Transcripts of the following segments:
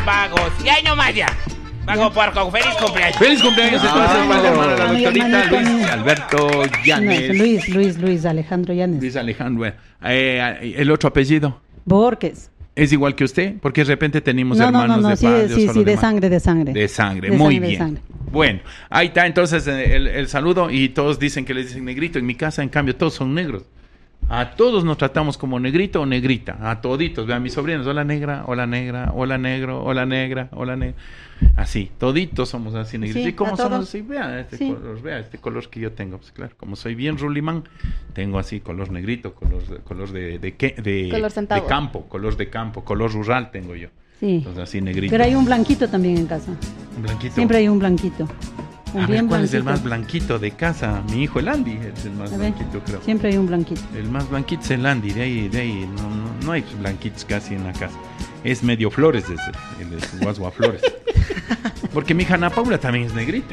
vagos. Y ahí nomás ya. Vago porco, feliz cumpleaños. Feliz cumpleaños entonces para la doctorita Luis Alberto Llanes. Luis Alejandro Llanes. Luis Alejandro. El otro apellido. Borges. ¿Es igual que usted? Porque de repente tenemos hermanos de padre. Sí, de sangre. De sangre, muy bien. Sangre. Bueno, ahí está entonces el saludo y todos dicen que les dicen negrito. En mi casa, en cambio, todos son negros. A todos nos tratamos como negrito o negrita. A toditos. Vean, mis sobrinos, hola negra, hola negra, hola negro, hola negra, hola negra. Así, toditos somos así negritos. Sí, ¿Y cómo somos así? Vean este color que yo tengo. Pues claro, como soy bien rulimán, tengo así color negrito, color de color de campo, color rural tengo yo. Sí. Entonces así negrito. Pero hay un blanquito también en casa. ¿Un blanquito? Siempre hay un blanquito. A ver, ¿cuál es el más blanquito de casa? Mi hijo, el Andy, es el más blanquito, creo. Siempre hay un blanquito. El más blanquito es el Andy, de ahí no hay blanquitos casi en la casa. Es medio flores, el de Guasua Flores. Porque mi hija Ana Paula también es negrita.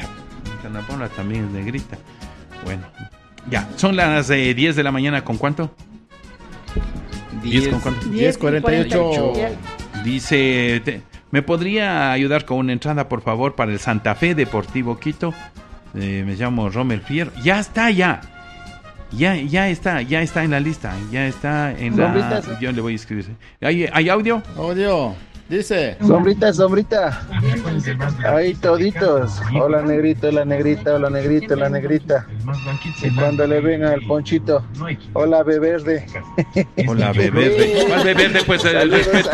Bueno, ya, son las 10 de la mañana, ¿con cuánto? 10 con cuánto. 10:48. Dice, ¿me podría ayudar con una entrada, por favor, para el Santa Fe Deportivo Quito? Me llamo Rommel Fierro. Ya está en la lista. Ya está en la... Yo le voy a escribir. ¿Hay audio? Audio. Dice. Sombrita. Ahí toditos. Hola negrito, hola negrita, hola negrita, hola negrita. Y cuando le ven al Ponchito, hola beberde. Hola beberde. ¿Cuál beberde? Pues el respeto.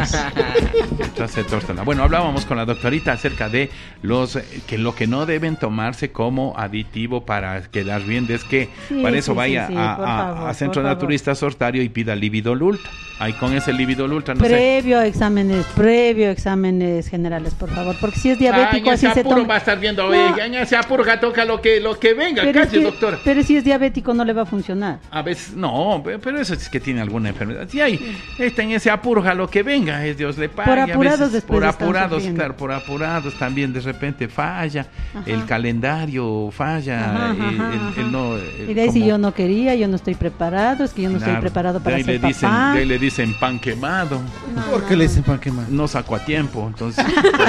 Bueno, hablábamos con la doctorita acerca de lo que no deben tomarse como aditivo para quedar bien. Es que para eso vaya a Centro Naturista Sortario y pida Lividol Ultra. Ahí con ese Lividol Ultra previo exámenes generales, por favor, porque si es diabético así se toma. Va a estar viendo, en ese apuro toca lo que venga, doctor. Pero si es diabético no le va a funcionar. A veces no, pero eso es que tiene alguna enfermedad. Si está en ese apuro, lo que venga, Dios le pague. Por apurados después. Por apurados también de repente falla, el calendario falla, y de ahí si yo no quería, yo no estoy preparado, es que yo no estoy preparado para ser papá. De ahí le dicen pan quemado. ¿Por qué le dicen pan quemado? No sacó a tiempo, entonces.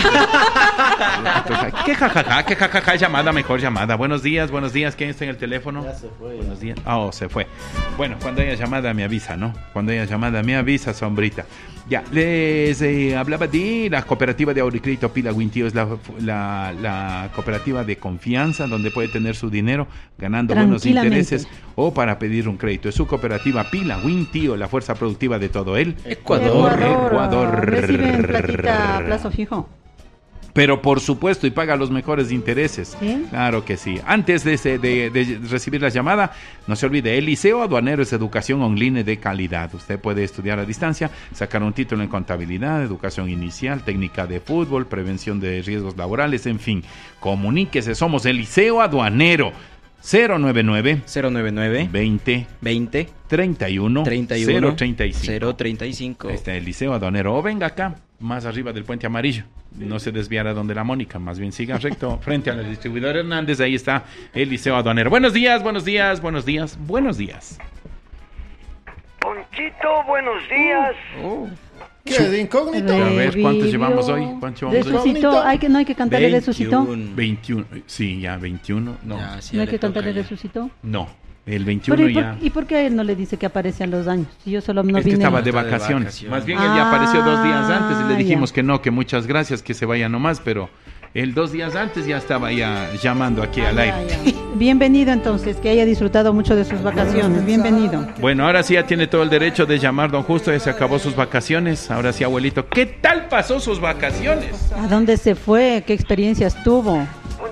¿Qué jajaja? Llamada, mejor llamada. Buenos días. ¿Quién está en el teléfono? Ya se fue. Buenos días. Se fue. Bueno, cuando haya llamada me avisa, ¿no? Sombrita. Ya, les hablaba de la cooperativa de ahorro y crédito Pila Wintío. Es la cooperativa de confianza donde puede tener su dinero ganando buenos intereses o para pedir un crédito. Es su cooperativa Pila Wintío, la fuerza productiva de todo el Ecuador. Reciben platita a plazo fijo. Pero por supuesto, y paga los mejores intereses. ¿Sí? Claro que sí. Antes de recibir la llamada, no se olvide, el Liceo Aduanero es educación online de calidad. Usted puede estudiar a distancia, sacar un título en contabilidad, educación inicial, técnica de fútbol, prevención de riesgos laborales, en fin. Comuníquese, somos el Liceo Aduanero. 099 20 31 035. Este es el Liceo Aduanero. O venga acá, más arriba del Puente Amarillo. No se desviará donde la Mónica, más bien siga recto frente al distribuidor Hernández. Ahí está el Liceo Aduanero. Buenos días. Ponchito, buenos días. ¿Qué? ¿De incógnito? A ver, ¿cuántos llevamos hoy? Resucitó, no hay que cantarle resucitó. 21, sí, ya 21. No, no hay que cantarle resucitó. No, el 21 ¿Y por qué a él no le dice que aparece a los años? Si yo solo no es que vine. estaba de vacaciones. Más bien él ya apareció 2 días antes y le dijimos que no, que muchas gracias, que se vaya nomás, pero él 2 días antes ya estaba ya llamando aquí al aire. Bienvenido entonces, que haya disfrutado mucho de sus vacaciones. Bienvenido. Bueno, ahora sí ya tiene todo el derecho de llamar, don Justo, ya se acabó sus vacaciones. Ahora sí, abuelito, ¿qué tal pasó sus vacaciones? ¿A dónde se fue? ¿Qué experiencias tuvo?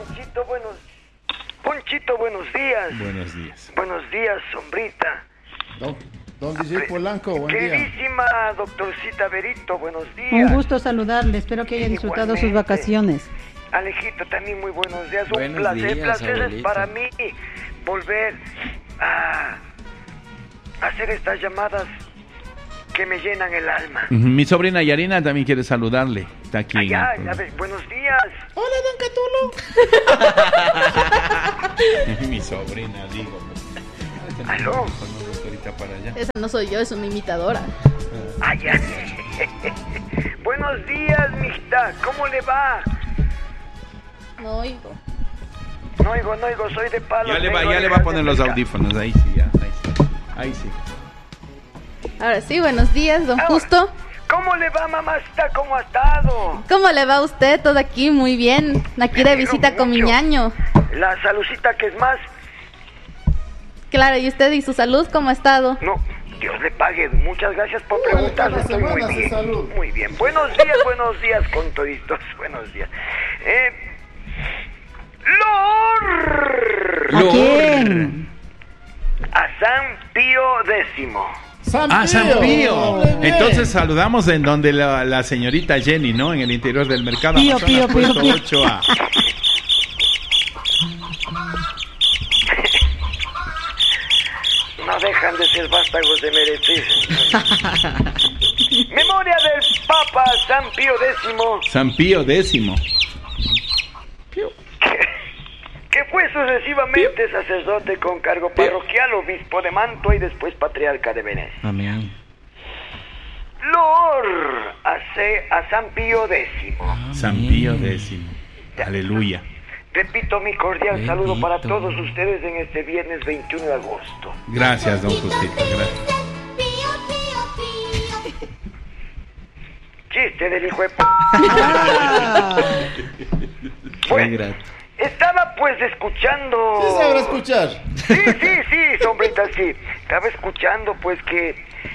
Ponchito, buenos días. Buenos días, Sombrita. Don DJ Polanco, buen día. Queridísima doctorcita Berito, buenos días. Un gusto saludarle, espero que haya disfrutado sus vacaciones. Alejito, también muy buenos días. Un Buenos placer días, es abuelito. para mí volver a hacer estas llamadas que me llenan el alma. Mi sobrina Yarina también quiere saludarle. Está aquí. Buenos días. Hola, don Catulo. Mi sobrina, digo. ¿Aló? Para allá. Esa no soy yo, es una imitadora. Buenos días, mijita mamacita? ¿Cómo le va? No oigo. No oigo, soy de palo. Ya le va a poner los audífonos, ahí sí, ya, ahí sí. Ahora sí, buenos días, don Justo. ¿Cómo le va, mamacita? ¿Cómo ha estado? ¿Cómo le va a usted? Todo aquí muy bien. Aquí de visita con mi ñaño. La salucita que es más. Claro, ¿y usted y su salud cómo ha estado? No, Dios le pague. Muchas gracias por preguntar. Estoy muy bien. Muy bien. Buenos días con toditos. Buenos días. ¿A quién? A San Pío X. San Pío. Entonces saludamos en donde la señorita Jenny, ¿no? En el interior del mercado. Pío. 8A. No dejan de ser vástagos de merecer. Memoria del Papa San Pío X. San Pío X. Que fue sucesivamente sacerdote con cargo parroquial, obispo de Mantua y después patriarca de Venecia. Amén. Lor a San Pío X. San Pío X. Aleluya. Repito mi cordial saludo para todos ustedes en este viernes 21 de agosto. Gracias, don Justito. Gracias. Chiste del hijo de Bueno, estaba pues escuchando... Sí sabrá escuchar. Sí, sombrita, sí. Estaba escuchando pues que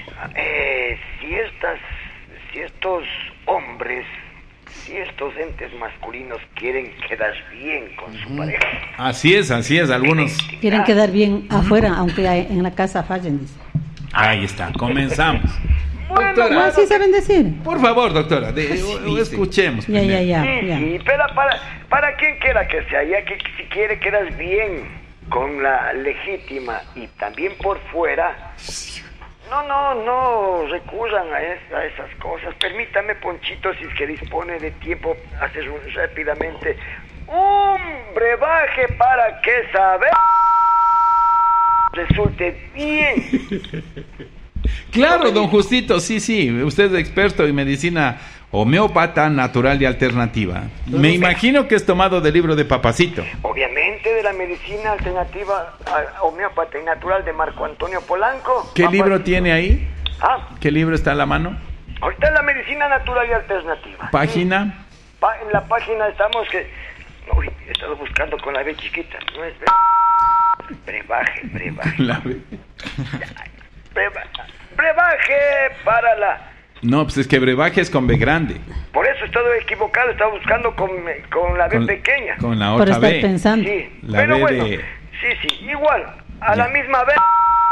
si estos hombres, si estos entes masculinos quieren quedar bien con su pareja. Así es, algunos. Quieren quedar bien afuera, aunque en la casa fallen, dice. Ahí está, comenzamos. Bueno, Doctora, ¿Así saben decir? por favor, doctora, escuchemos. Ya. Sí, pero para quien quiera que sea, ya que si quiere quedar bien con la legítima y también por fuera, no recurran a esas cosas. Permítame, Ponchito, si es que dispone de tiempo, hacer rápidamente un brebaje para que saber resulte bien. Claro, don Justito, sí, usted es experto en medicina homeópata natural y alternativa. Me imagino que es tomado del libro de Papacito. Obviamente de la medicina alternativa homeópata y natural de Marco Antonio Polanco. ¿Qué libro tiene ahí? ¿Qué libro está a la mano? Ahorita la medicina natural y alternativa. ¿Página? En la página estamos que... Uy, he estado buscando con la B chiquita. No es brebaje. La B. Brebaje para la... No, pues es que brebaje es con B grande. Por eso he estado equivocado, estaba buscando con la B pequeña. Con la Por otra estar B. pensando. Sí, La pero B bueno, de... sí, igual, a la misma B.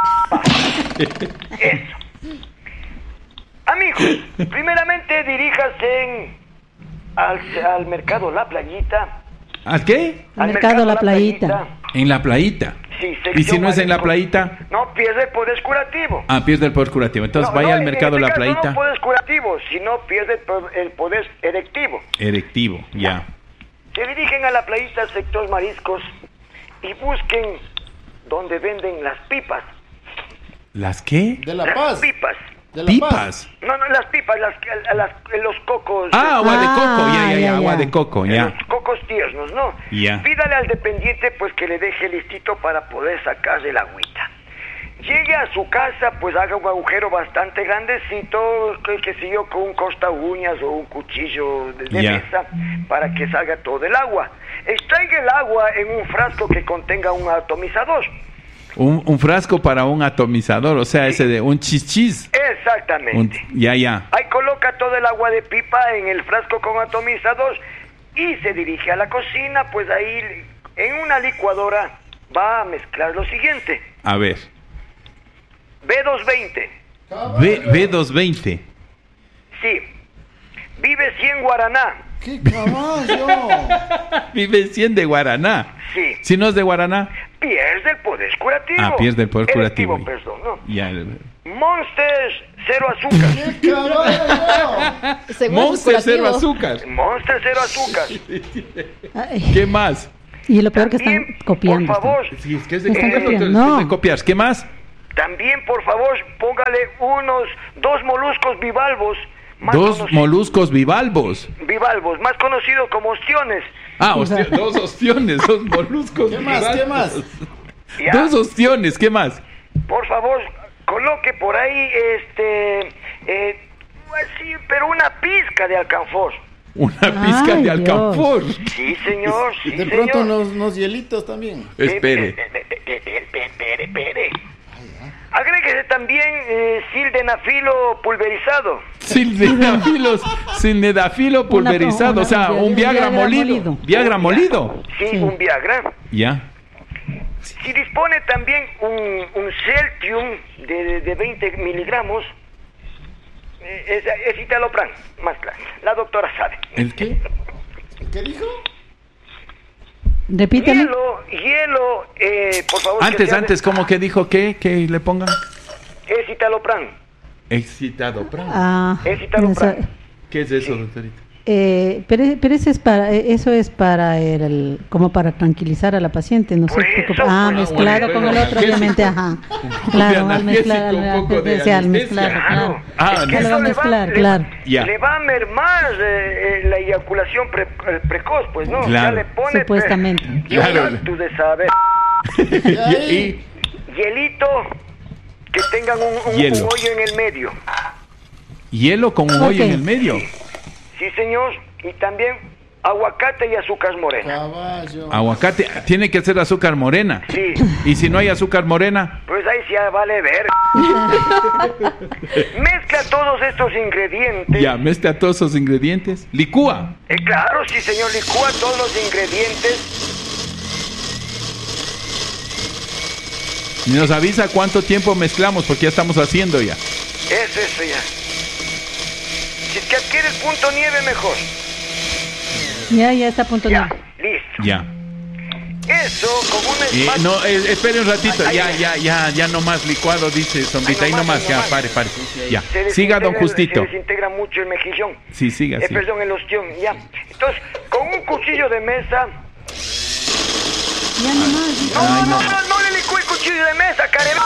Eso. Amigos, primeramente diríjase al mercado La Playita. ¿Al qué? Al mercado La Playita. En la playita. Sí, ¿Y si no es en la playita? No, pierde el poder curativo. Pierde el poder curativo. Entonces vaya al mercado en La este caso Playita. No poder curativo, sino pierde el poder erectivo. Erectivo, ya. Se dirigen a La Playita, sector Mariscos, y busquen donde venden las pipas. ¿Las qué? De La Las Paz. pipas. De La ¿Pipas? Paz. No, las pipas, los cocos. Agua de coco, ya, ya, agua de coco, ya. Los cocos tiernos, ¿no? Ya. Pídale al dependiente pues que le deje listito para poder sacarle la agüita. Llegue a su casa, pues haga un agujero bastante grandecito, que sé yo, con un corta uñas o un cuchillo de mesa, para que salga todo el agua. Extraiga el agua en un frasco que contenga un atomizador. Un frasco para un atomizador, o sea, ese de un chichis. Exactamente. Ya. Ahí coloca todo el agua de pipa en el frasco con atomizador y se dirige a la cocina, pues ahí en una licuadora va a mezclar lo siguiente. A ver. B220. B220. Sí. Vive 100 guaraná. ¡Qué caballo! Vive 100 de guaraná. Sí. Si no es de guaraná. Pierde el poder curativo. Pierde el poder curativo. Perdón, ¿no? Ya. Monster, cero azúcar. ¡Qué caballo! Monster cero azúcar. Monster, cero azúcar. Ay, ¿Qué más? y lo peor que También, están copiando. por favor, Sí, es que es Me están copiar, copiando. doctor, es No. de copiar. ¿Qué más? también, por favor, póngale unos 2 moluscos bivalvos moluscos bivalvos. Bivalvos, más conocido como ostiones. Dos ostiones, dos moluscos. ¿Qué más? Ya. Dos ostiones, ¿qué más? Por favor, coloque por ahí, sí, pero una pizca de alcanfor. Una pizca de alcanfor. Sí, señor. Y de pronto unos hielitos también. Espere. Agréguese también sildenafilo pulverizado. Sildenafilo pulverizado, o sea, un Viagra molido. ¿Viagra molido? Sí, un Viagra. Ya. Si dispone también un Celtium de 20 miligramos, es citalopram, más claro. La doctora sabe. ¿El qué? ¿Qué dijo? Repíteme. Hielo, por favor. Antes, ¿cómo que dijo que le pongan? Es citalopram. Excitadopram. Escitalopram. ¿Qué es eso, doctorita? Pero eso es para como para tranquilizar a la paciente, no sé. Mezclado con el otro, obviamente, ajá. Claro, al mezclar, claro. Claro. Le va a mermar la eyaculación precoz, pues, ¿no? Claro. Ya le pone supuestamente. Claro. Tú de saber. Y Hielito que tengan un hoyo en el medio. Hielo con un hoyo en el medio. Sí, señor. Y también aguacate y azúcar morena. Caballo. Aguacate, tiene que ser azúcar morena. Sí. Y si no hay azúcar morena, Pues ahí sí vale ver. Mezcla todos estos ingredientes. ya, mezcla todos esos ingredientes. Licúa. Claro, sí, señor. Licúa todos los ingredientes. Y nos avisa cuánto tiempo mezclamos, porque ya estamos haciendo ya. Eso ya. Si es que adquiere el punto nieve, mejor. Ya está a punto de. Ya, listo. Ya. Eso, como un No, espere un ratito. Ya no más licuado, dice Sombrita. Ahí nomás, ya, pare. Ya. Siga, don Justito. Se desintegra mucho el mejillón. Sí, siga. Perdón, el ostión, ya. Entonces, con un cuchillo de mesa. Ya nomás. No le licúe el cuchillo de mesa, caramba.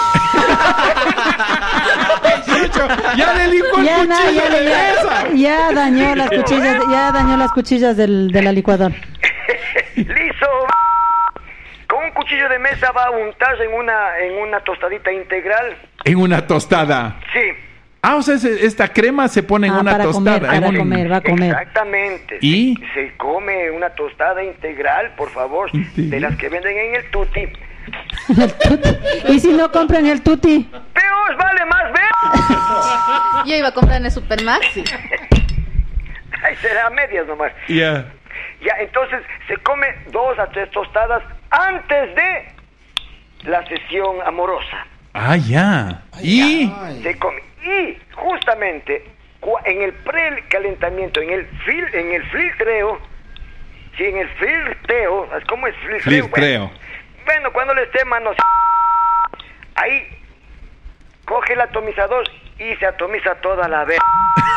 Ya le licuó el cuchillo de mesa. Ya dañó las cuchillas de la licuadora. Listo. Con un cuchillo de mesa va a untar en una tostadita integral. En una tostada. Sí. O sea, esta crema se pone en una tostada. Va a comer. Exactamente. ¿Y? Se come una tostada integral, por favor, de las que venden en el tutti. ¿Y si no compran el tutti? ¡Peor vale más ver! Yo iba a comprar en el Supermaxi. Ahí será a medias nomás. Ya. Ya, entonces se come 2 a 3 tostadas antes de la sesión amorosa. Ya. ¿Y? Se come. Y justamente en el precalentamiento, en el filtreo, ¿cómo es filtreo? Filtreo. Bueno, cuando le esté manos, ahí coge el atomizador y se atomiza toda la vez.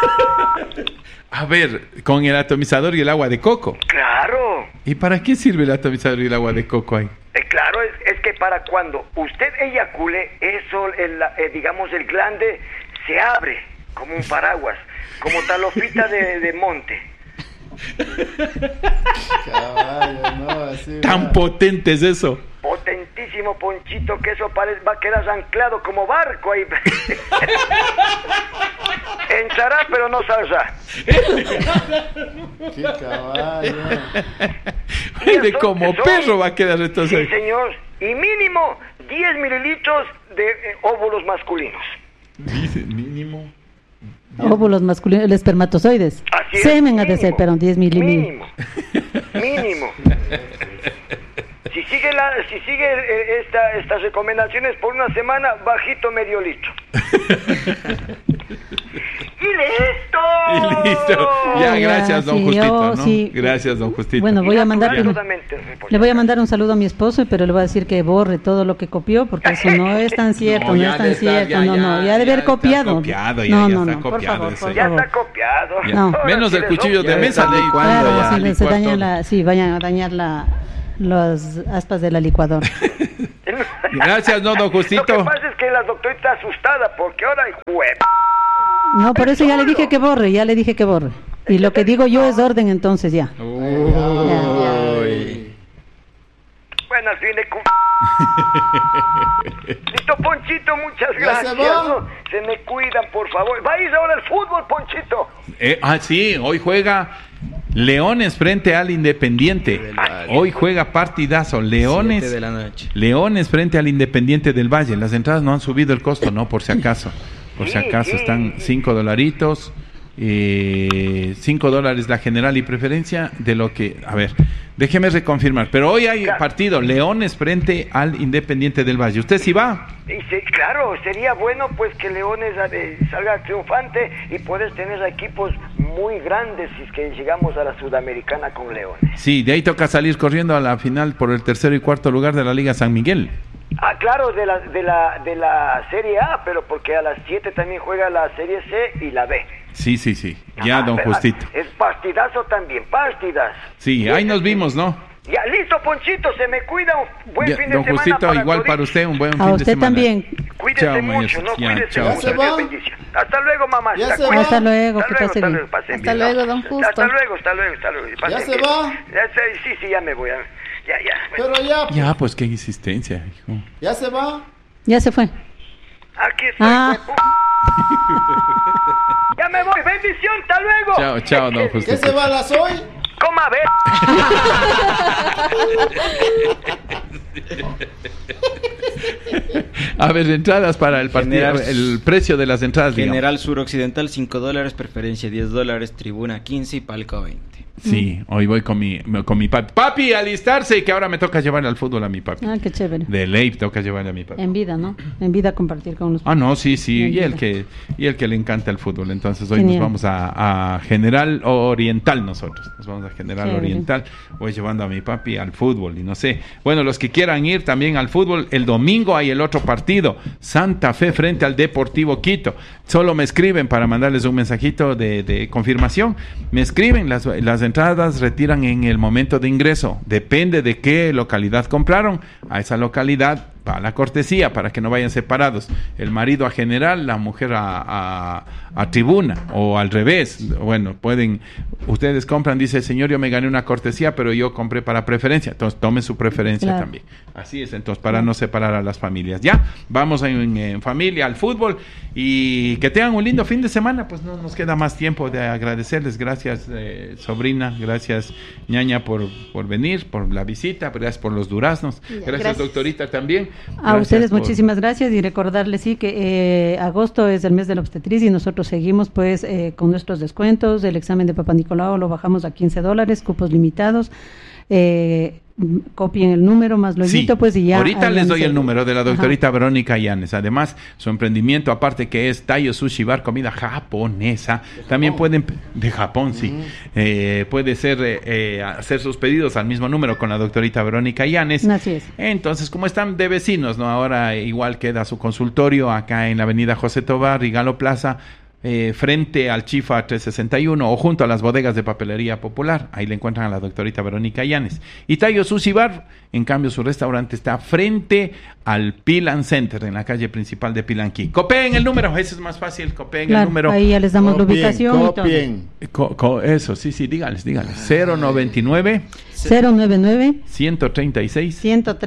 A ver, con el atomizador y el agua de coco. Claro. ¿Y para qué sirve el atomizador y el agua de coco ahí? Claro, es que para cuando usted eyacule, eso, digamos, el glande se abre como un paraguas, como talofita de monte. Caballo, no, así Tan potente es eso. Potentísimo, Ponchito, que eso va a quedar anclado como barco ahí. Entrará, pero no saldrá. Qué caballo. De como perro va a quedar entonces. Sí, señor. Y mínimo 10 mililitros de óvulos masculinos. Dice mínimo. Óvulos masculinos, el espermatozoides. Así es, Semen ha de ser, pero 10 mililitros. Mínimo. Si sigue estas recomendaciones por una semana, bajito medio litro. ¡Y listo! Ya, gracias, don Justito, ¿no? Sí. Gracias, don Justito. Bueno, le voy a mandar un saludo a mi esposo, pero le voy a decir que borre todo lo que copió, porque eso no es tan cierto, ya debe haber copiado. No, por favor. Ya está copiado. No. Menos el cuchillo de mesa. Claro, si se dañan vayan a dañar las aspas de la licuadora. Gracias, no, don Justito. Lo que pasa es que la doctorita está asustada porque ahora hay No, por eso ya le dije que borre, Y lo que digo yo es orden, entonces ya. Bueno, al fin de Listo, Ponchito, muchas gracias. ¿No? Se me cuidan, por favor. ¿Va a ir ahora al fútbol, Ponchito? Sí, hoy juega Leones frente al Independiente. Hoy juega partidazo. Leones frente al Independiente del Valle. Las entradas no han subido el costo, ¿no? Por si acaso. Están $5. $5 la general y preferencia de lo que... A ver, déjeme reconfirmar. Pero hoy hay partido, Leones frente al Independiente del Valle. ¿Usted sí va? Sí, claro, sería bueno pues que Leones salga triunfante y puedes tener equipos muy grandes si es que llegamos a la Sudamericana con Leones. Sí, de ahí toca salir corriendo a la final por el tercero y cuarto lugar de la Liga San Miguel. Claro, de la Serie A, pero porque a las 7 también juega la Serie C y la B. Sí. Ya, don Justito. Es partidazo también, partidazo. Sí, ahí nos vimos, ¿no? Ya, listo, Ponchito, se me cuida. Un buen fin de don semana. Don Justito, igual para usted, un buen fin de semana. A usted también. Cuídese chao, mucho, ¿no? Cuídese chao. mucho. Hasta luego, mamá. Hasta luego, que pase bien. Hasta luego, don Justo. Hasta luego. ¿Ya se va? Sí, ya me voy. Ya. Pero ya. Ya, pues qué insistencia, hijo. ¿Ya se va? Ya se fue. Aquí estoy. Ya me voy, bendición, hasta luego. Chao, don Justito. ¿Qué se va a las hoy? Coma, a ver. A ver, entradas para el partido, el precio de las entradas. General Suroccidental $5, preferencia $10, tribuna 15 y palco 20. Sí, hoy voy con mi papi. Papi, alistarse, que ahora me toca llevarle al fútbol a mi papi. Qué chévere. De ley toca llevarle a mi papi. En vida, ¿no? En vida compartir con los... No, sí. Y el que le encanta el fútbol. Entonces hoy nos vamos a General Oriental nosotros. Nos vamos a General Oriental. Voy llevando a mi papi al fútbol y no sé. Bueno, los que quieran ir también al fútbol, el domingo hay el otro partido. Santa Fe frente al Deportivo Quito. Solo me escriben para mandarles un mensajito de confirmación. Me escriben, las entradas retiran en el momento de ingreso. Depende de qué localidad compraron. A esa localidad va la cortesía para que no vayan separados. El marido a general, la mujer a tribuna o al revés. Bueno, ustedes compran, dice, señor, yo me gané una cortesía, pero yo compré para preferencia. Entonces tomen su preferencia también. Así es, entonces para no separar a las familias. Ya, vamos en familia al fútbol y que tengan un lindo fin de semana. Pues no nos queda más tiempo de agradecerles. Gracias, sobrina, gracias, ñaña, por venir, por la visita, gracias por los duraznos. Gracias, doctorita, también. A ustedes muchísimas gracias y recordarles que agosto es el mes de la obstetricia y nosotros seguimos pues con nuestros descuentos. El examen de Papá Nicolau lo bajamos a $15, cupos limitados. Copien el número más luego, pues, y ya. Ahorita les doy el número de la doctorita Verónica Llanes. Además, su emprendimiento, aparte que es Taiyo Sushi Bar, comida japonesa, también pueden, de Japón, sí, puede ser hacer sus pedidos al mismo número con la doctorita Verónica Llanes. Así es. Entonces, como están de vecinos, ¿no? Ahora igual queda su consultorio acá en la avenida José Tobar, Rigalo Plaza, frente al Chifa 361 o junto a las bodegas de papelería popular. Ahí le encuentran a la doctorita Verónica Llanes. Y Taiyo Sushi Bar, en cambio su restaurante está frente al Pilan Center, en la calle principal de Pilanquí. Copien el número, ese es más fácil, copien el número. Ahí ya les damos la ubicación. Eso, sí, dígales. 099 136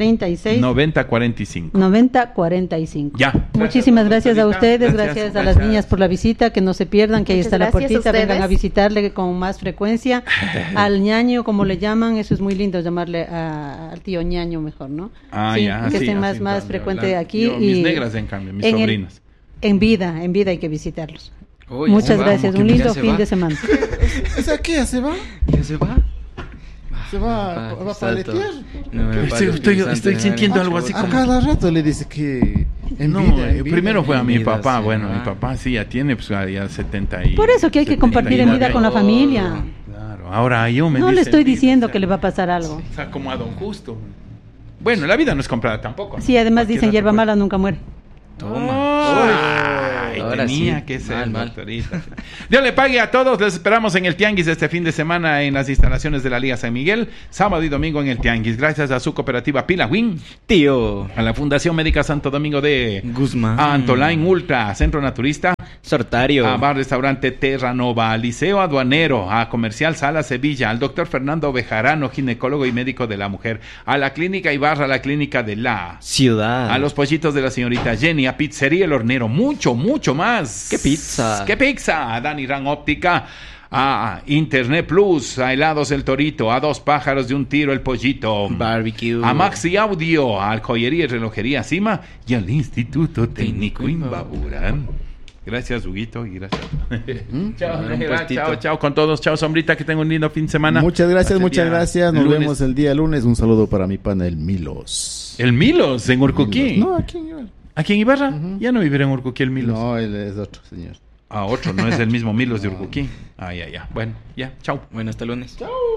9045. Ya. Muchísimas gracias a ustedes, gracias a las niñas por la visita, que no se pierdan, que ahí está la puertita, vengan a visitarle con más frecuencia. Al ñaño, como le llaman, eso es muy lindo llamarle al tío ñaño mejor, ¿no? Que estén más frecuente aquí. Mis negras, en cambio, mis sobrinas. En vida hay que visitarlos. Muchas gracias, un lindo fin de semana. ¿Esa qué? ¿Se va? ¿Ya se va? ¿Se va a paletear? Estoy sintiendo algo así como... A cada rato le dice que... Primero fue a mi papá. Bueno, mi papá sí ya tiene pues ya 70 y... Por eso que hay que compartir en vida con la familia. Claro, ahora yo me no le estoy diciendo que le va a pasar algo. O sea, como a don Justo. Bueno, la vida no es comprada tampoco, ¿no? Sí, además dicen hierba mala nunca muere. Toma. Ay, Ahora tenía sí. que ser, Mal. doctorita. Dios le pague a todos. Les esperamos en el Tianguis este fin de semana en las instalaciones de la Liga San Miguel. Sábado y domingo en el Tianguis. Gracias a su cooperativa Pilawin. Tío. A la Fundación Médica Santo Domingo de Guzmán. A Antolain Ultra, Centro Naturista. Sortario. A Bar Restaurante Terranova, al Liceo Aduanero, a Comercial Sala Sevilla, al doctor Fernando Bejarano, ginecólogo y médico de la mujer, a la Clínica Ibarra, a la Clínica de la Ciudad. a los pollitos de la señorita Jenny, a Pizzería El Hornero, mucho más. ¿Qué pizza? ¿Qué pizza? A Dani Ran Óptica, a Internet Plus, a Helados El Torito, a Dos Pájaros de un Tiro El Pollito, Barbecue. a Maxi Audio, a Joyería y Relojería Cima y al Instituto Técnico Imbabura. Gracias, Huguito, y gracias. Chao, chao con todos. Chao, Sombrita, que tenga un lindo fin de semana. Muchas gracias. Nos lunes. vemos el día lunes. Un saludo para mi pana, el Milos. ¿El Milos en Urcuquí? No, aquí en Ibarra. ¿Aquí en Ibarra? Ya no vivirá en Urcuquí el Milos. No, él es otro señor. Ah, otro, no es el mismo Milos de Urcuquí. Ah, ya. Bueno, ya, chao. Bueno, hasta lunes.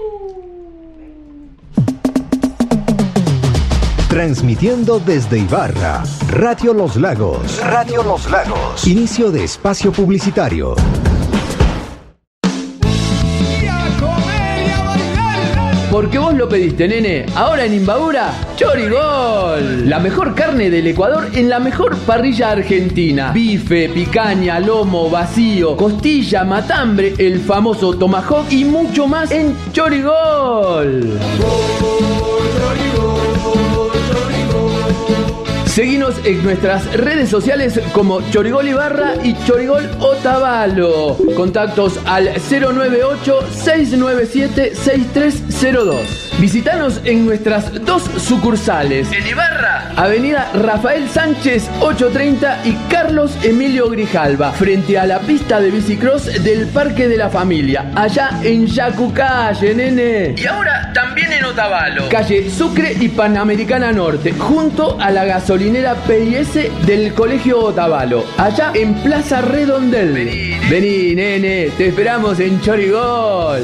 Transmitiendo desde Ibarra, Radio Los Lagos. Radio Los Lagos. Inicio de espacio publicitario. Porque vos lo pediste, nene. Ahora en Imbabura, Chorigol. La mejor carne del Ecuador en la mejor parrilla argentina. Bife, picaña, lomo, vacío, costilla, matambre, el famoso tomahawk y mucho más en Chorigol. Seguinos en nuestras redes sociales como Chorigol Ibarra y Chorigol Otavalo. Contactos al 098-697-6302. Visítanos en nuestras dos sucursales. En Ibarra, Avenida Rafael Sánchez 830 y Carlos Emilio Grijalva, frente a la pista de bicicross del Parque de la Familia, allá en Yacucalle, nene. Y ahora también en Otavalo, calle Sucre y Panamericana Norte, junto a la gasolinera PIS del Colegio Otavalo, allá en Plaza Redondel. Vení, nene, te esperamos en Chorigol.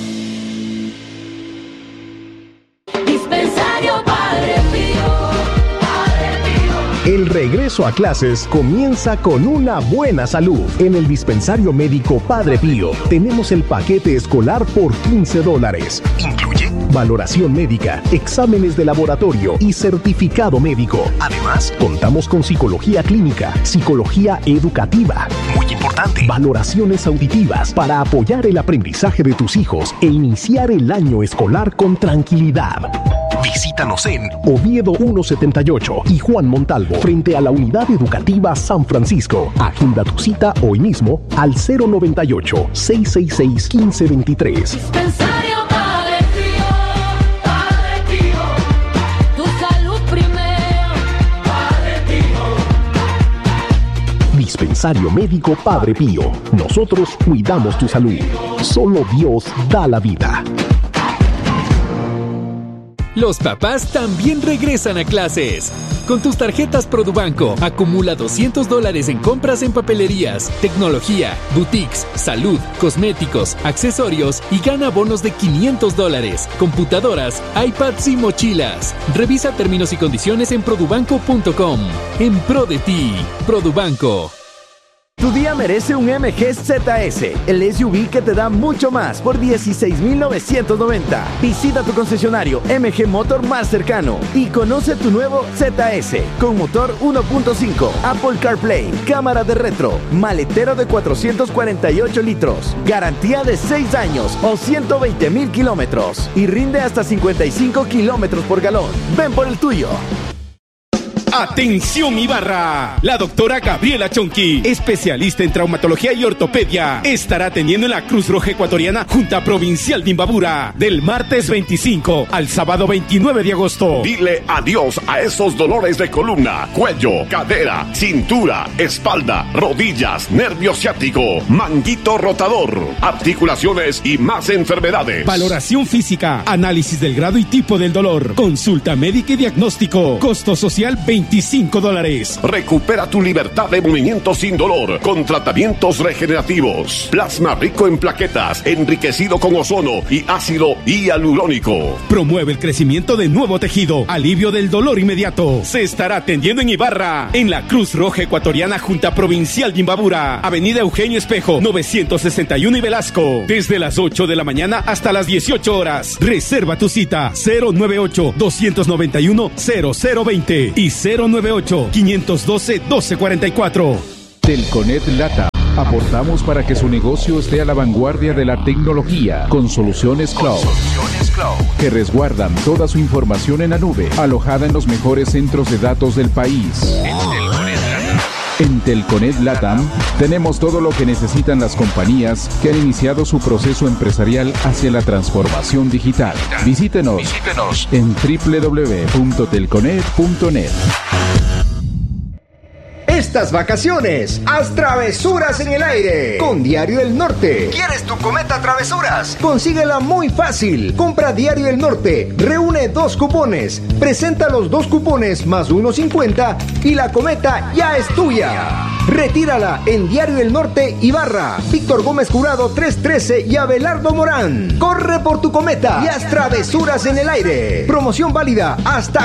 Dispensario Padre Pío, Padre Pío. El regreso a clases comienza con una buena salud. En el Dispensario Médico Padre Pío tenemos el paquete escolar por $15. Incluye valoración médica, exámenes de laboratorio y certificado médico. Además, contamos con psicología clínica, psicología educativa. Muy importante. Valoraciones auditivas para apoyar el aprendizaje de tus hijos e iniciar el año escolar con tranquilidad. Visítanos en Oviedo 178 y Juan Montalvo, frente a la Unidad Educativa San Francisco. Agenda tu cita hoy mismo al 098-666-1523. Dispensario Padre Pío, Padre Pío. Tu salud primero, Padre Pío. Dispensario Médico Padre Pío. Nosotros cuidamos tu salud. Solo Dios da la vida. Los papás también regresan a clases. Con tus tarjetas Produbanco, acumula $200 en compras en papelerías, tecnología, boutiques, salud, cosméticos, accesorios y gana bonos de $500, computadoras, iPads y mochilas. Revisa términos y condiciones en produbanco.com. En pro de ti, Produbanco. Tu día merece un MG ZS, el SUV que te da mucho más por $16,990. Visita tu concesionario MG Motor más cercano y conoce tu nuevo ZS con motor 1.5, Apple CarPlay, cámara de retro, maletero de 448 litros, garantía de 6 años o 120,000 kilómetros y rinde hasta 55 kilómetros por galón. Ven por el tuyo. ¡Atención Ibarra! La doctora Gabriela Chonqui, especialista en traumatología y ortopedia, estará atendiendo en la Cruz Roja Ecuatoriana Junta Provincial de Imbabura del martes 25 al sábado 29 de agosto. Dile adiós a esos dolores de columna, cuello, cadera, cintura, espalda, rodillas, nervio ciático, manguito rotador, articulaciones y más enfermedades. Valoración física, análisis del grado y tipo del dolor, consulta médica y diagnóstico, costo social $20. $25. Recupera tu libertad de movimiento sin dolor con tratamientos regenerativos. Plasma rico en plaquetas, enriquecido con ozono y ácido hialurónico. Promueve el crecimiento de nuevo tejido, alivio del dolor inmediato. Se estará atendiendo en Ibarra, en la Cruz Roja Ecuatoriana Junta Provincial de Imbabura, Avenida Eugenio Espejo, 961 y Velasco, desde las 8 de la mañana hasta las 18 horas. Reserva tu cita 098-291-0020 y 098-512-1244. Telconet Lata. Aportamos para que su negocio esté a la vanguardia de la tecnología con soluciones cloud que resguardan toda su información en la nube, alojada en los mejores centros de datos del país. En Telconet Latam tenemos todo lo que necesitan las compañías que han iniciado su proceso empresarial hacia la transformación digital. Visítenos en www.telconet.net. Estas vacaciones, haz travesuras en el aire con Diario del Norte. ¿Quieres tu cometa travesuras? Consíguela muy fácil. Compra Diario del Norte, reúne 2 cupones, presenta los 2 cupones más 1.50 y la cometa ya es tuya. Retírala en Diario del Norte Ibarra, Víctor Gómez Jurado 313 y Abelardo Morán. Corre por tu cometa y haz travesuras en el aire. Promoción válida hasta